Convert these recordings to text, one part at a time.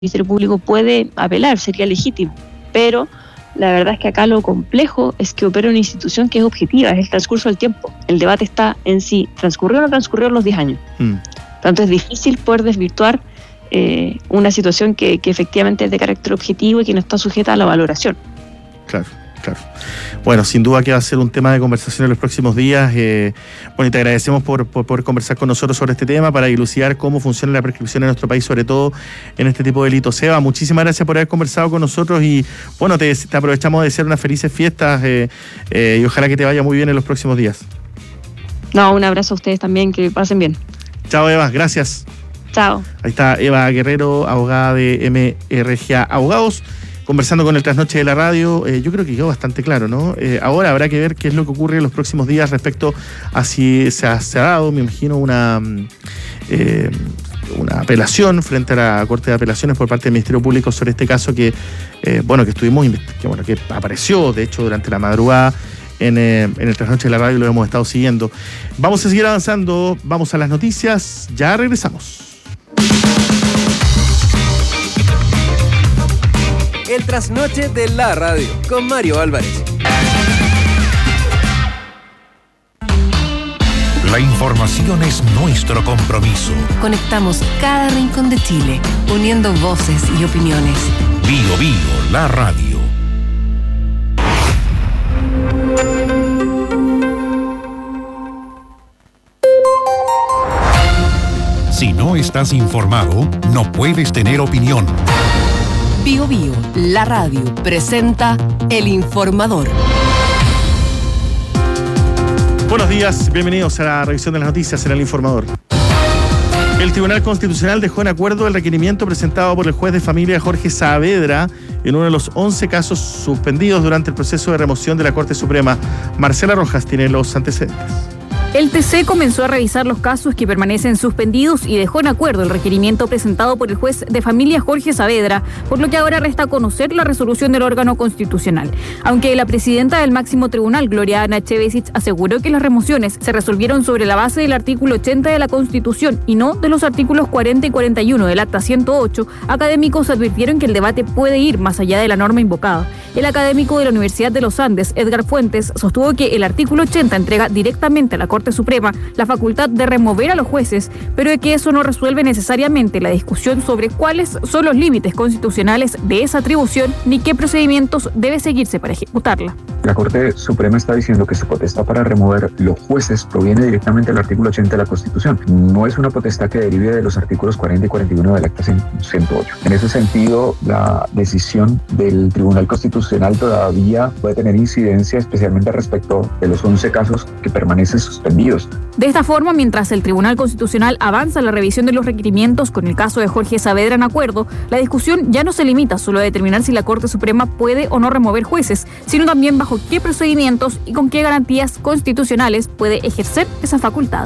Ministerio Público puede apelar, sería legítimo, pero la verdad es que acá lo complejo es que opera una institución que es objetiva, es el transcurso del tiempo. El debate está en si transcurrió o no transcurrió los 10 años. Tanto es difícil poder desvirtuar una situación que efectivamente es de carácter objetivo y que no está sujeta a la valoración. Claro. Bueno, sin duda que va a ser un tema de conversación en los próximos días. Bueno, y te agradecemos por poder conversar con nosotros sobre este tema para dilucidar cómo funciona la prescripción en nuestro país, sobre todo en este tipo de delitos. Seba, muchísimas gracias por haber conversado con nosotros y bueno, te aprovechamos de desear unas felices fiestas y ojalá que te vaya muy bien en los próximos días. No, un abrazo a ustedes también, que pasen bien. Chao, Eva, gracias. Chao. Ahí está Eva Guerrero, abogada de MRGA Abogados, conversando con el Trasnoche de la Radio. Yo creo que quedó bastante claro, ¿no? Ahora habrá que ver qué es lo que ocurre en los próximos días respecto a si se ha dado, me imagino, una apelación frente a la Corte de Apelaciones por parte del Ministerio Público sobre este caso que apareció, de hecho, durante la madrugada en el Trasnoche de la Radio, lo hemos estado siguiendo. Vamos a seguir avanzando, vamos a las noticias, ya regresamos. El Trasnoche de la Radio, con Mario Álvarez. La información es nuestro compromiso. Conectamos cada rincón de Chile, uniendo voces y opiniones. Bio Bio, la radio. Si no estás informado, no puedes tener opinión. Bio Bio, la radio, presenta El Informador. Buenos días, bienvenidos a la revisión de las noticias en El Informador. El Tribunal Constitucional dejó en acuerdo el requerimiento presentado por el juez de familia Jorge Saavedra en uno de los 11 casos suspendidos durante el proceso de remoción de la Corte Suprema. Marcela Rojas tiene los antecedentes. El TC comenzó a revisar los casos que permanecen suspendidos y dejó en acuerdo el requerimiento presentado por el juez de familia Jorge Saavedra, por lo que ahora resta conocer la resolución del órgano constitucional. Aunque la presidenta del máximo tribunal, Gloria Ana Chevesic, aseguró que las remociones se resolvieron sobre la base del artículo 80 de la Constitución y no de los artículos 40 y 41 del Acta 108, académicos advirtieron que el debate puede ir más allá de la norma invocada. El académico de la Universidad de los Andes, Edgar Fuentes, sostuvo que el artículo 80 entrega directamente a la Corte Suprema la facultad de remover a los jueces, pero de que eso no resuelve necesariamente la discusión sobre cuáles son los límites constitucionales de esa atribución ni qué procedimientos debe seguirse para ejecutarla. La Corte Suprema está diciendo que su potestad para remover los jueces proviene directamente del artículo 80 de la Constitución. No es una potestad que derive de los artículos 40 y 41 del Acta 108. En ese sentido, la decisión del Tribunal Constitucional todavía puede tener incidencia, especialmente respecto de los 11 casos que permanecen suspendidos. De esta forma, mientras el Tribunal Constitucional avanza en la revisión de los requerimientos con el caso de Jorge Saavedra en acuerdo, la discusión ya no se limita solo a determinar si la Corte Suprema puede o no remover jueces, sino también bajo qué procedimientos y con qué garantías constitucionales puede ejercer esa facultad.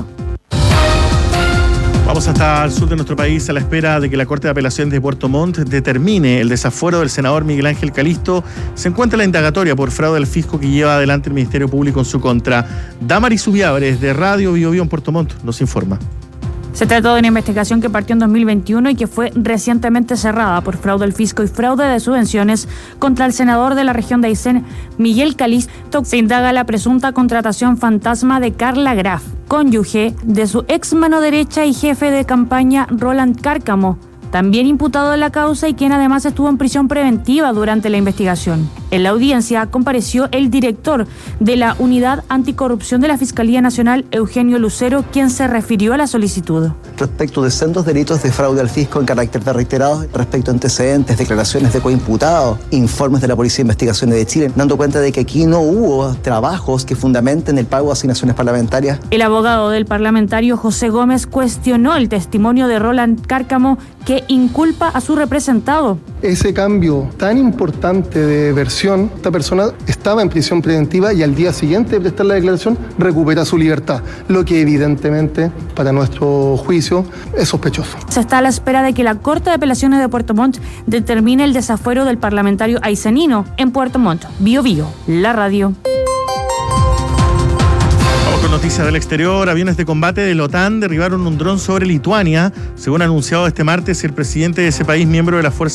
Vamos hasta el sur de nuestro país a la espera de que la Corte de Apelaciones de Puerto Montt determine el desafuero del senador Miguel Ángel Calisto. Se encuentra la indagatoria por fraude al fisco que lleva adelante el Ministerio Público en su contra. Damaris Subiabres, de Radio Bio Bio en Puerto Montt, nos informa. Se trata de una investigación que partió en 2021 y que fue recientemente cerrada por fraude al fisco y fraude de subvenciones contra el senador de la región de Aysén, Miguel Calisto. Se indaga la presunta contratación fantasma de Carla Graf, cónyuge de su ex mano derecha y jefe de campaña Roland Cárcamo, también imputado de la causa y quien además estuvo en prisión preventiva durante la investigación. En la audiencia compareció el director de la Unidad Anticorrupción de la Fiscalía Nacional, Eugenio Lucero, quien se refirió a la solicitud. Respecto de sendos delitos de fraude al fisco en carácter de reiterados, respecto a antecedentes, declaraciones de coimputados, informes de la Policía de Investigaciones de Chile, dando cuenta de que aquí no hubo trabajos que fundamenten el pago de asignaciones parlamentarias. El abogado del parlamentario José Gómez cuestionó el testimonio de Roland Cárcamo, que inculpa a su representado. Ese cambio tan importante de versión, esta persona estaba en prisión preventiva y al día siguiente de prestar la declaración recupera su libertad, lo que evidentemente para nuestro juicio es sospechoso. Se está a la espera de que la Corte de Apelaciones de Puerto Montt determine el desafuero del parlamentario aysenino en Puerto Montt. Bio Bio, la radio. noticias del exterior. Aviones de combate de la OTAN derribaron un dron sobre Lituania, según anunciado este martes el presidente de ese país, miembro de las fuerzas